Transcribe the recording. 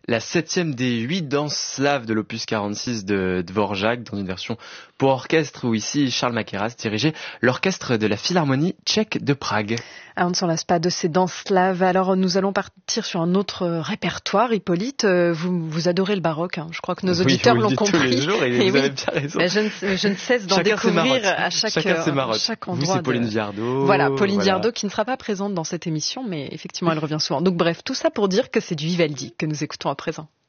la 7e des 8 danses slaves de l'opus 46 de Dvorak, dans une version pour orchestre où ici Charles Mackerras dirigeait l'orchestre de la Philharmonie tchèque de Prague. On ne s'en lasse pas de ces danses slaves. Alors nous allons partir sur un autre répertoire. Hippolyte, vous adorez le baroque, hein. Je crois que nos auditeurs l'ont compris. Tous les jours, et vous avez bien raison. Je ne cesse d'en découvrir à chaque endroit. Vous, c'est Pauline Viardot. Voilà, Pauline Viardot qui ne sera pas présente dans cette émission, mais effectivement elle revient souvent. Donc bref, tout ça pour dire que c'est du Vivaldi que nous écoutons à présent.